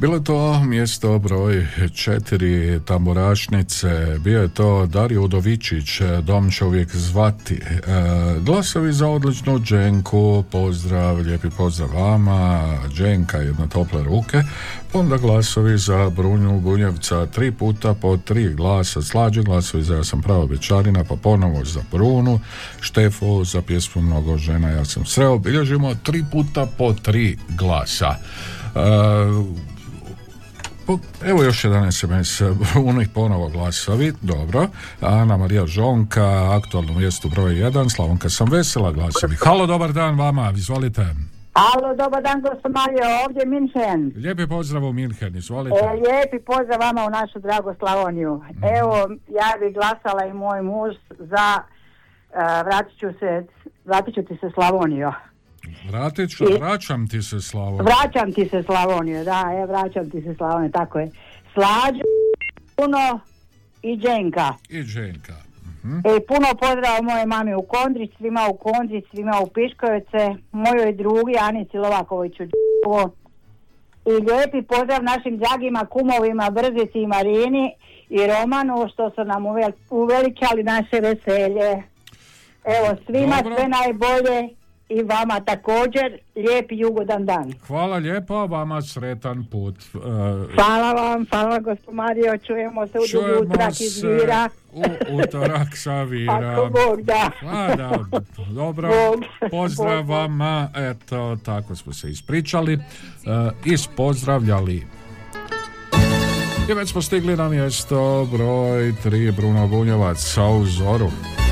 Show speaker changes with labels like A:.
A: Bilo je to mjesto broj 4 tamburašnice, bio je to Dario Udovičić, dom će uvijek zvati. Glasovi za odličnu Dženku, pozdrav, lijepi pozdrav vama, Dženka, jedne tople ruke. Onda glasovi za Brunju Bunjevca, 3 puta po 3 glasa, Slađe glasovi za Ja sam prava Bečarina, pa ponovo za Brunu, Štefu za pjesmu Mnogo žena ja sam sreo, bilježimo 3 puta po 3 glasa. Evo još jedan SMS, Brunih ponovo glasovi, dobro. Ana Marija Žonka, aktualno mjesto broj 1, Slavonka sam vesela, glasovi. Halo, dobar dan vama, izvolite.
B: Halo, dobar dan, gospod Mario, ovdje Minhen.
A: Lijepi pozdrav u Minhen, izvolite.
B: Lijepi pozdrav vama u našu dragu Slavoniju. Evo, ja bih glasala i moj muž za vratit ću ti se Slavoniju.
A: Vraćam ti se Slavoniju.
B: Vraćam ti se Slavoniju, da, vraćam ti se Slavoniju, tako je. Slađu, Puno i Dženka. Puno pozdrava moje mami u Kondrić, svima u Kondrić, svima u Piškovice, mojoj drugi Anici Lovakoviću i lijepi pozdrav našim dragima kumovima Brzici i Marini i Romanu što su nam uveličali naše veselje. Evo, svima dobro. Sve najbolje i vama također lijepi i ugodan dan.
A: Hvala lijepo, vama sretan put.
B: Hvala gospod Mario, čujemo se u utorak iz Vira.
A: U utorak sa Vira.
B: Ako Bog da.
A: Dobro, pozdrav vama, eto, tako smo se ispričali, ispozdravljali. I već smo stigli na mjesto broj 3, Bruno Bunjevac, sa uzoru.